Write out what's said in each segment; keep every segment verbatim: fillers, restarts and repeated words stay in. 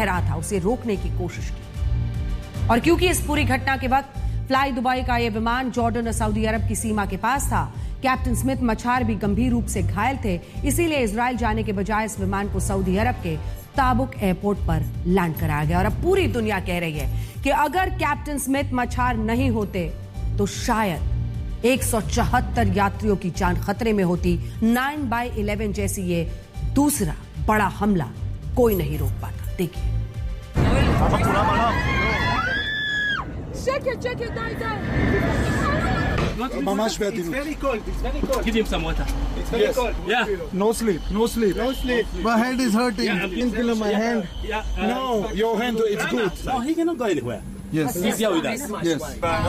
रह रहा था उसे रोकने की कोशिश की। और क्योंकि इस पूरी घटना के वक्त फ्लाई दुबई का यह विमान जॉर्डन और सऊदी अरब की सीमा के पास था, कैप्टन स्मिथ मछार भी गंभीर रूप से घायल थे। इसीलिए इजराइल जाने के बजाय इस विमान को सऊदी अरब के ताबुक एयरपोर्ट पर लैंड कराया गया। और अब पूरी दुनिया कह रही है कि अगर कैप्टन स्मिथ मछार नहीं होते तो शायद एक सौ चौहत्तर यात्रियों की जान खतरे में होती। नाइन बाई इलेवन जैसी ये दूसरा बड़ा हमला कोई नहीं रोक पाता। देखिए, Mamash bad. It's very cold. It's very cold. Give him some water. It's very Yes. cold. Yeah. No sleep. No sleep. No sleep. My hand is hurting. Yeah, Can feel my yeah, hand. Yeah. Uh, No, your hand. It's good. No, he cannot go anywhere. Yes. He's here with us. Yes.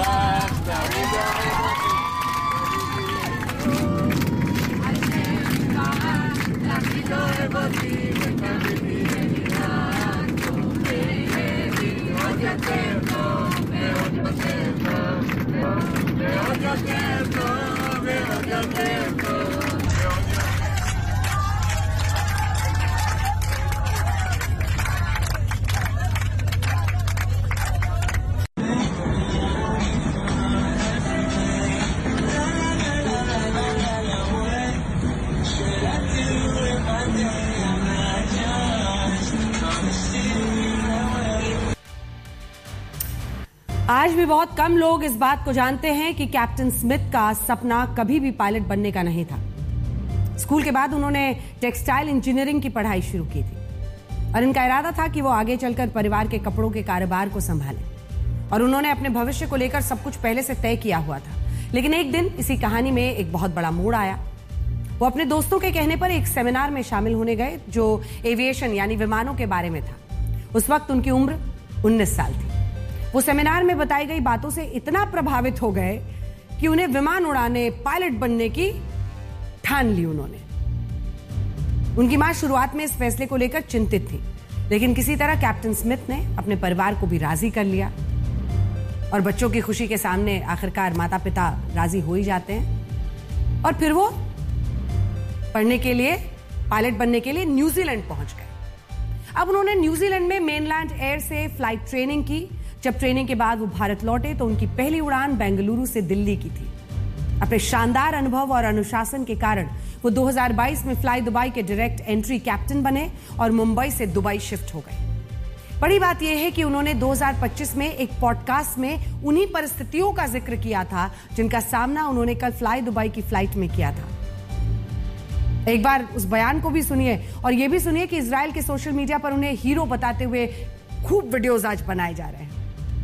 आज भी बहुत कम लोग इस बात को जानते हैं कि कैप्टन स्मिथ का सपना कभी भी पायलट बनने का नहीं था। स्कूल के बाद उन्होंने टेक्सटाइल इंजीनियरिंग की पढ़ाई शुरू की थी और इनका इरादा था कि वो आगे चलकर परिवार के कपड़ों के कारोबार को संभालें। और उन्होंने अपने भविष्य को लेकर सब कुछ पहले से तय किया हुआ था। लेकिन एक दिन इसी कहानी में एक बहुत बड़ा मोड़ आया। वो अपने दोस्तों के कहने पर एक सेमिनार में शामिल होने गए जो एविएशन यानी विमानों के बारे में था। उस वक्त उनकी उम्र उन्नीस साल थी। वो सेमिनार में बताई गई बातों से इतना प्रभावित हो गए कि उन्हें विमान उड़ाने, पायलट बनने की ठान ली उन्होंने। उनकी मां शुरुआत में इस फैसले को लेकर चिंतित थी, लेकिन किसी तरह कैप्टन स्मिथ ने अपने परिवार को भी राजी कर लिया। और बच्चों की खुशी के सामने आखिरकार माता पिता राजी हो ही जाते हैं। और फिर वो पढ़ने के लिए, पायलट बनने के लिए न्यूजीलैंड पहुंच गए। अब उन्होंने न्यूजीलैंड में मेनलैंड एयर से फ्लाइट ट्रेनिंग की। जब ट्रेनिंग के बाद वो भारत लौटे तो उनकी पहली उड़ान बेंगलुरु से दिल्ली की थी। अपने शानदार अनुभव और अनुशासन के कारण वो दो हज़ार बाईस में फ्लाई दुबई के डायरेक्ट एंट्री कैप्टन बने और मुंबई से दुबई शिफ्ट हो गए। बड़ी बात यह है कि उन्होंने दो हज़ार पच्चीस में एक पॉडकास्ट में उन्हीं परिस्थितियों का जिक्र किया था जिनका सामना उन्होंने कल फ्लाई दुबई की फ्लाइट में किया था। एक बार उस बयान को भी सुनिए और यह भी सुनिए कि इजराइल के सोशल मीडिया पर उन्हें हीरो बताते हुए खूब वीडियोज आज बनाए जा रहे हैं।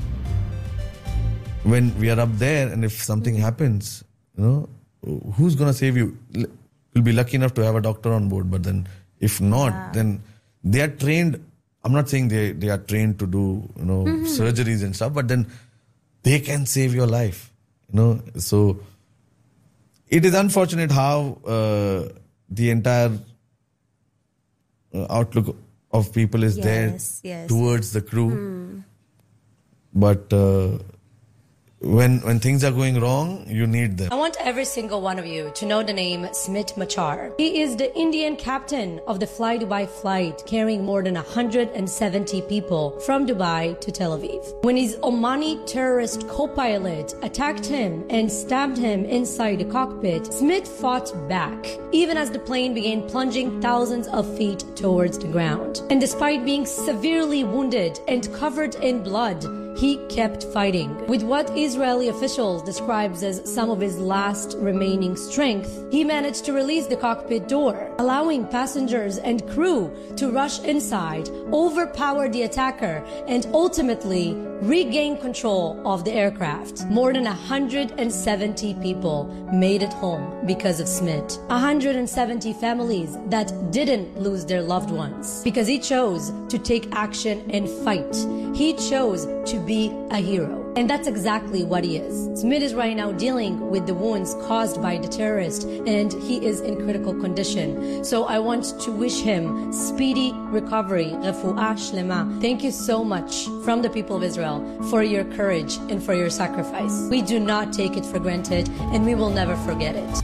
When we are up there and if something happens, you know, who's going to save you? You'll be lucky enough to have a doctor on board, but then if not, yeah. then they are trained. I'm not saying they, they are trained to do, you know, mm-hmm. surgeries and stuff, but then they can save your life, you know. So it is unfortunate how uh, the entire uh, outlook of people is yes, there yes. towards the crew. Mm. But uh, When when things are going wrong, you need them. I want every single one of you to know the name Smith Machar. He is the Indian captain of the Fly Dubai flight carrying more than one hundred seventy people from Dubai to Tel Aviv. When his Omani terrorist co-pilot attacked him and stabbed him inside the cockpit, Smith fought back, even as the plane began plunging thousands of feet towards the ground. And despite being severely wounded and covered in blood, he kept fighting. With what Israeli officials describes as some of his last remaining strength, he managed to release the cockpit door, allowing passengers and crew to rush inside, overpower the attacker, and ultimately regain control of the aircraft. More than one hundred seventy people made it home because of Smith. one hundred seventy families that didn't lose their loved ones because he chose to take action and fight. He chose to be a hero. And that's exactly what he is. Smith is right now dealing with the wounds caused by the terrorist, and he is in critical condition. So I want to wish him speedy recovery. Refuah Shlema. Thank you so much from the people of Israel for your courage and for your sacrifice. We do not take it for granted, and we will never forget it.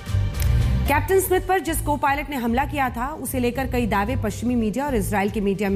Captain Smith पर जिस को pilot ने हमला किया था उसे लेकर कई दावे पश्चिमी मीडिया और इजराइल के मीडिया में